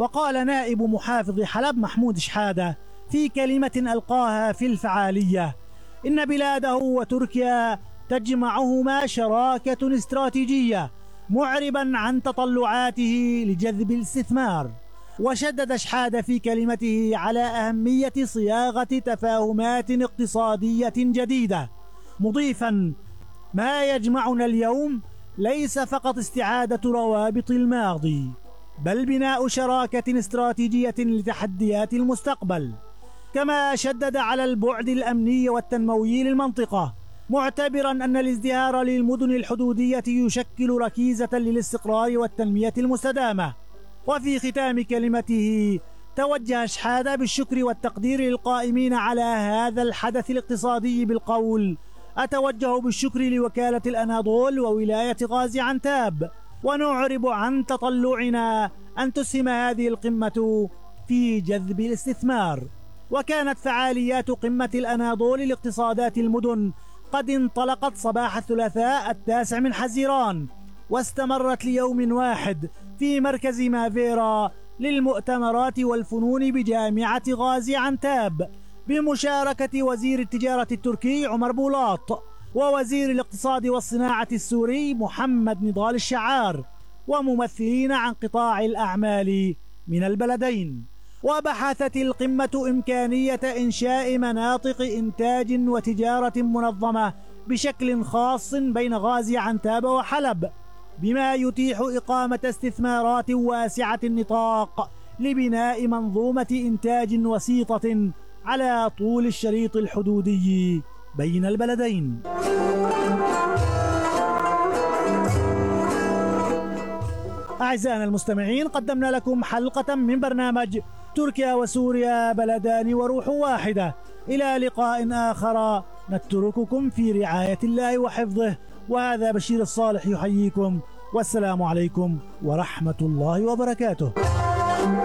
وقال نائب محافظ حلب محمود شحادة في كلمة ألقاها في الفعالية إن بلاده وتركيا تجمعهما شراكة استراتيجية، معربا عن تطلعاته لجذب الاستثمار. وشدد شحادة في كلمته على أهمية صياغة تفاهمات اقتصادية جديدة، مضيفا: ما يجمعنا اليوم ليس فقط استعادة روابط الماضي، بل بناء شراكة استراتيجية لتحديات المستقبل. كما شدد على البعد الأمني والتنموي للمنطقة، معتبرا أن الازدهار للمدن الحدودية يشكل ركيزة للاستقرار والتنمية المستدامة. وفي ختام كلمته توجه شحادة بالشكر والتقدير للقائمين على هذا الحدث الاقتصادي بالقول: أتوجه بالشكر لوكالة الأناضول وولاية غازي عنتاب، ونعرب عن تطلعنا أن تسهم هذه القمة في جذب الاستثمار. وكانت فعاليات قمة الأناضول لاقتصادات المدن قد انطلقت صباح الثلاثاء 9 من حزيران، واستمرت ليوم واحد في مركز مافيرا للمؤتمرات والفنون بجامعة غازي عنتاب، بمشاركة وزير التجارة التركي عمر بولاط، ووزير الاقتصاد والصناعة السوري محمد نضال الشعار، وممثلين عن قطاع الأعمال من البلدين. وبحثت القمة إمكانية إنشاء مناطق إنتاج وتجارة منظمة بشكل خاص بين غازي عنتاب وحلب، بما يتيح إقامة استثمارات واسعة النطاق لبناء منظومة إنتاج وسيطة على طول الشريط الحدودي بين البلدين. أعزائنا المستمعين، قدمنا لكم حلقة من برنامج تركيا وسوريا بلدان وروح واحدة. إلى لقاء آخر، نترككم في رعاية الله وحفظه، وهذا بشير الصالح يحييكم، والسلام عليكم ورحمة الله وبركاته.